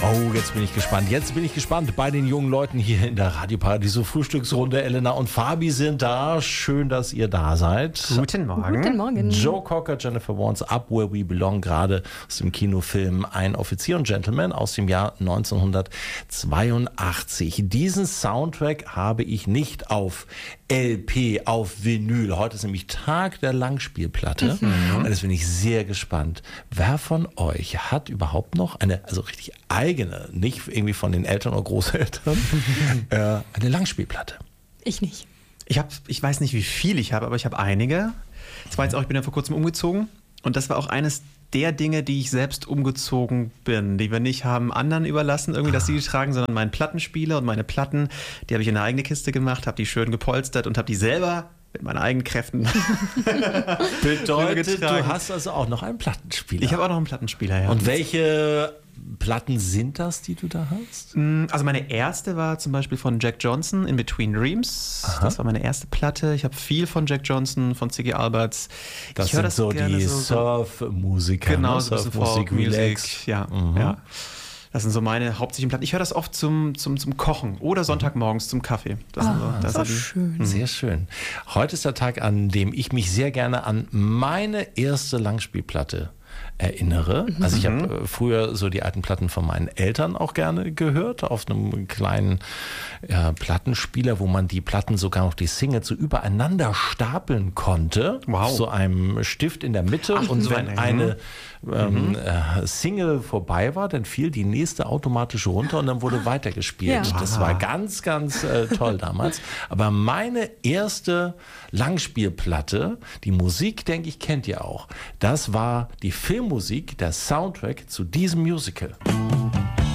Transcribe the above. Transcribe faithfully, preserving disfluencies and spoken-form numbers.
Oh, jetzt bin ich gespannt. Jetzt bin ich gespannt bei den jungen Leuten hier in der Radioparadiso Frühstücksrunde. Elena und Fabi sind da. Schön, dass ihr da seid. Guten Morgen. Guten Morgen. Joe Cocker, Jennifer Warnes, Up Where We Belong, gerade aus dem Kinofilm Ein Offizier und Gentleman aus dem Jahr neunzehnhundertzweiundachtzig. Diesen Soundtrack habe ich nicht auf L P, auf Vinyl. Heute ist nämlich Tag der Langspielplatte. Mhm. Und jetzt bin ich sehr gespannt. Wer von euch hat überhaupt noch eine, also richtig eigene, nicht irgendwie von den Eltern oder Großeltern, äh, eine Langspielplatte? Ich nicht. Ich, hab, ich weiß nicht, wie viel ich habe, aber ich habe einige. Das war jetzt auch, ich bin ja vor kurzem umgezogen. Und das war auch eines der Dinge, die ich selbst umgezogen bin, die wir nicht haben anderen überlassen, irgendwie, dass sie die tragen, sondern meinen Plattenspieler und meine Platten, die habe ich in eine eigene Kiste gemacht, habe die schön gepolstert und habe die selber mit meinen eigenen Kräften Bedeutet, du hast also auch noch einen Plattenspieler. Ich habe auch noch einen Plattenspieler, ja. Und welche Platten sind das, die du da hast? Also meine erste war zum Beispiel von Jack Johnson, In Between Dreams. Aha. Das war meine erste Platte. Ich habe viel von Jack Johnson, von Ziggy Alberts. Das ich sind das so die so, Surf-Musiker. Genau, ne? so ein bisschen Surf-Musik, Folk-Musik. Ja, mhm. ja. Das sind so meine hauptsächlichen Platten. Ich höre das oft zum, zum, zum Kochen oder Sonntagmorgens zum Kaffee. Das, ah, sind so, das ist die, schön. Mhm. Sehr schön. Heute ist der Tag, an dem ich mich sehr gerne an meine erste Langspielplatte erinnere. Mhm. Also ich habe äh, früher so die alten Platten von meinen Eltern auch gerne gehört, auf einem kleinen äh, Plattenspieler, wo man die Platten sogar noch die Singles so übereinander stapeln konnte. Wow. So einem Stift in der Mitte. Ach, und wenn eine ähm, mhm. äh, Single vorbei war, dann fiel die nächste automatisch runter und dann wurde weitergespielt. Ja. Das war ganz, ganz äh, toll damals. Aber meine erste Langspielplatte, die Musik, denke ich, kennt ihr auch. Das war die Filmmusik, der Soundtrack zu diesem Musical.